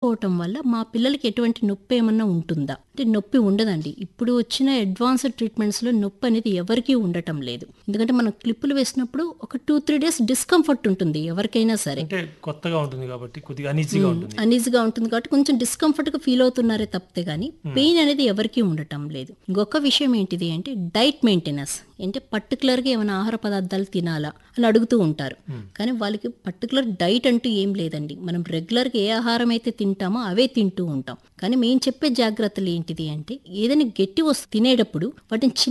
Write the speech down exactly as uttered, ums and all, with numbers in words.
తీసుకోవటం వల్ల మా పిల్లలకి ఎటువంటి నొప్పి ఏమన్నా ఉంటుందా అంటే నొప్పి ఉండదండి. ఇప్పుడు వచ్చిన అడ్వాన్స్డ్ ట్రీట్మెంట్స్లో నొప్పి అనేది ఎవరికీ ఉండటం లేదు. ఎందుకంటే మనం క్లిప్పులు వేసినప్పుడు ఒక టూ త్రీ డేస్ డిస్కంఫర్ట్ ఉంటుంది ఎవరికైనా సరే. అంటే కొత్తగా ఉంటుంది కాబట్టి కొద్దిగా అనీజీగా ఉంటుంది. అనీజీగా ఉంటుంది కాబట్టి కొంచెం డిస్కంఫర్ట్గా ఫీల్ అవుతున్నారే తప్పితే కానీ పెయిన్ అనేది ఎవరికీ ఉండటం లేదు. ఇంకొక విషయం ఏంటిది అంటే డైట్ మెయింటెనెన్స్. అంటే పర్టికులర్గా ఏమైనా ఆహార పదార్థాలు తినాలా అని అడుగుతూ ఉంటారు. కానీ వాళ్ళకి పర్టికులర్ డైట్ అంటూ ఏం లేదండి. మనం రెగ్యులర్గా ఏ ఆహారం అయితే తింటామో అవే తింటూ ఉంటాం. కానీ మేము చెప్పే జాగ్రత్తలు ఏంటిది అంటే ఏదైనా గట్టి వస్తు తినేటప్పుడు వాటిని